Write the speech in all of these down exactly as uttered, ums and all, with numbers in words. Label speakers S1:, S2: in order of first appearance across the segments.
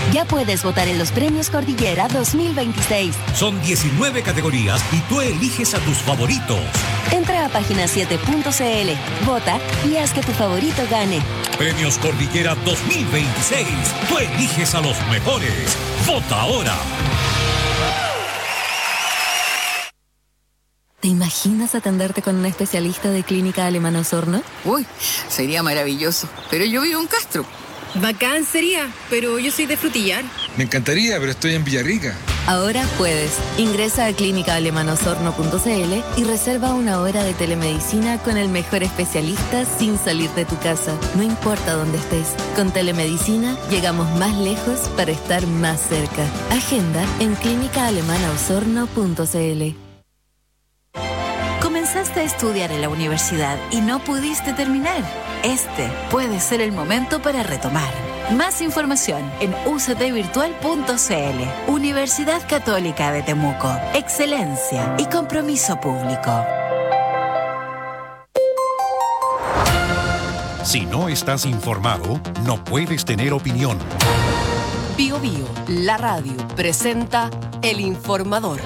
S1: Ya puedes votar en los Premios Cordillera dos mil veintiséis.
S2: Son diecinueve categorías y tú eliges a tus favoritos.
S1: Entra a página siete punto c l, vota y haz que tu favorito gane.
S2: Premios Cordillera dos mil veintiséis. Tú eliges a los mejores. ¡Vota ahora!
S1: ¿Te imaginas atenderte con un especialista de Clínica Alemana Osorno?
S3: Uy, sería maravilloso. Pero yo vivo en Castro.
S4: Bacán sería, pero yo soy de Frutillar.
S5: Me encantaría, pero estoy en Villarrica.
S1: Ahora puedes. Ingresa a clínica alemana osorno punto c l y reserva una hora de telemedicina con el mejor especialista sin salir de tu casa. No importa dónde estés. Con telemedicina llegamos más lejos para estar más cerca. Agenda en clínica alemana osorno punto c l.
S6: Comenzaste a estudiar en la universidad y no pudiste terminar. Este puede ser el momento para retomar. Más información en u c t virtual punto c l. Universidad Católica de Temuco. Excelencia y compromiso público.
S7: Si no estás informado, no puedes tener opinión.
S8: Bio Bio, la radio, presenta El Informador.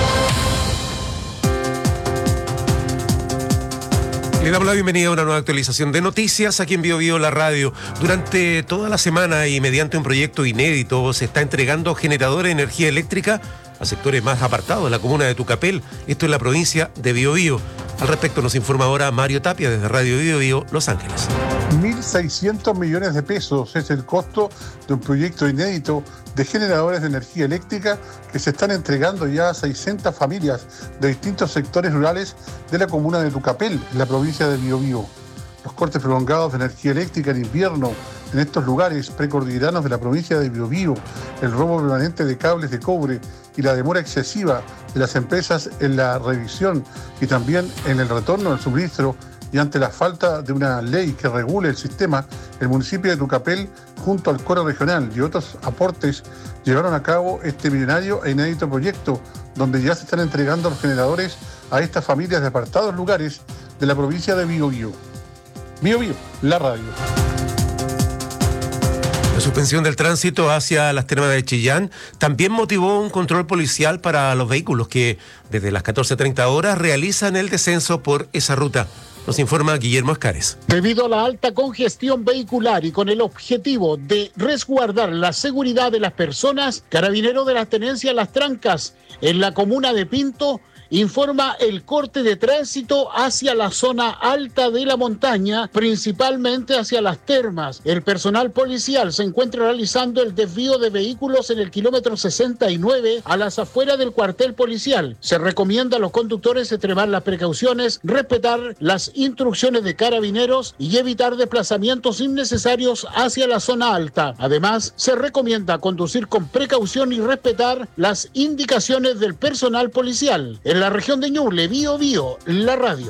S9: Le damos la bienvenida a una nueva actualización de noticias aquí en Bio Bio, la radio. Durante toda la semana y mediante un proyecto inédito se está entregando generadores de energía eléctrica a sectores más apartados de la comuna de Tucapel, esto en la provincia de Bio Bio. Al respecto nos informa ahora Mario Tapia desde Radio Bio Bio, Los Ángeles.
S10: mil seiscientos millones de pesos es el costo de un proyecto inédito de generadores de energía eléctrica que se están entregando ya a seiscientas familias de distintos sectores rurales de la comuna de Tucapel, en la provincia de Bio Bio. Los cortes prolongados de energía eléctrica en invierno en estos lugares precordilleranos de la provincia de Bio Bio, el robo permanente de cables de cobre y la demora excesiva de las empresas en la revisión y también en el retorno del suministro, y ante la falta de una ley que regule el sistema, el municipio de Tucapel, junto al Coro Regional y otros aportes, llevaron a cabo este millonario e inédito proyecto, donde ya se están entregando los generadores a estas familias de apartados lugares de la provincia de Bio Bio. Bio Bio, la radio.
S9: La suspensión del tránsito hacia las termas de Chillán también motivó un control policial para los vehículos que desde las catorce treinta horas realizan el descenso por esa ruta. Nos informa Guillermo Escares.
S11: Debido a la alta congestión vehicular y con el objetivo de resguardar la seguridad de las personas, Carabineros de la Tenencia Las Trancas, en la comuna de Pinto, informa el corte de tránsito hacia la zona alta de la montaña, principalmente hacia las termas. El personal policial se encuentra realizando el desvío de vehículos en el kilómetro sesenta y nueve a las afueras del cuartel policial. Se recomienda a los conductores extremar las precauciones, respetar las instrucciones de Carabineros y evitar desplazamientos innecesarios hacia la zona alta. Además, se recomienda conducir con precaución y respetar las indicaciones del personal policial. En la región de Ñuble, Bio Bio, la radio.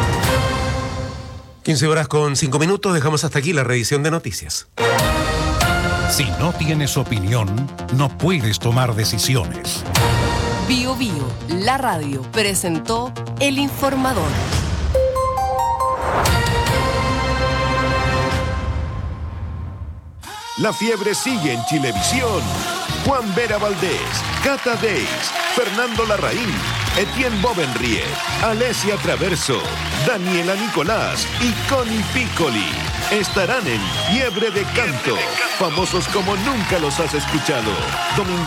S9: quince horas con cinco minutos, dejamos hasta aquí la revisión de noticias.
S7: Si no tienes opinión, no puedes tomar decisiones.
S8: Bio Bio, la radio, presentó El Informador.
S12: La fiebre sigue en Chilevisión. Juan Vera Valdés, Cata Deis, Fernando Larraín, Etienne Bovenriet, Alesia Traverso, Daniela Nicolás y Connie Piccoli estarán en Fiebre de Canto, famosos como nunca los has escuchado. Domingo